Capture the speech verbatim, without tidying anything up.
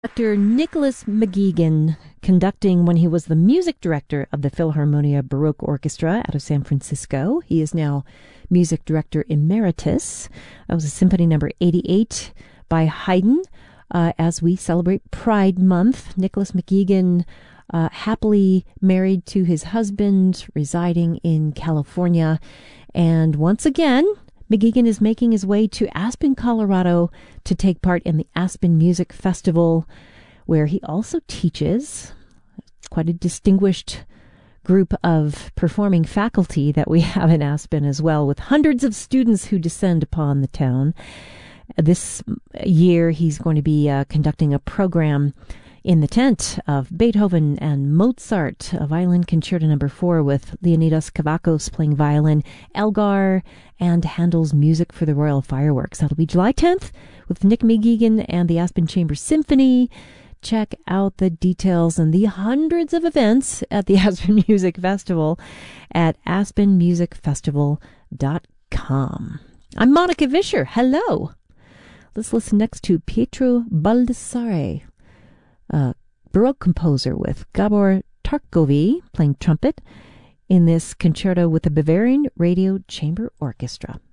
Doctor Nicholas McGeegan, conducting when he was the music director of the Philharmonia Baroque Orchestra out of San Francisco. He is now music director emeritus. That was a symphony number eighty-eight by Haydn. Uh, as we celebrate Pride Month, Nicholas McGeegan, uh, happily married to his husband, residing in California. And once again, McGeegan is making his way to Aspen, Colorado to take part in the Aspen Music Festival, where he also teaches. Quite a distinguished group of performing faculty that we have in Aspen as well, with hundreds of students who descend upon the town. This year, he's going to be uh, conducting a program in the tent of Beethoven and Mozart, a violin concerto number four with Leonidas Kavakos playing violin, Elgar, and Handel's Music for the Royal Fireworks. That'll be July tenth with Nick McGeegan and the Aspen Chamber Symphony. Check out the details and the hundreds of events at the Aspen Music Festival at aspen music festival dot com. I'm Monica Vischer. Hello. Let's listen next to Pietro Baldassare, a Baroque composer, with Gabor Tarkovi playing trumpet in this concerto with the Bavarian Radio Chamber Orchestra.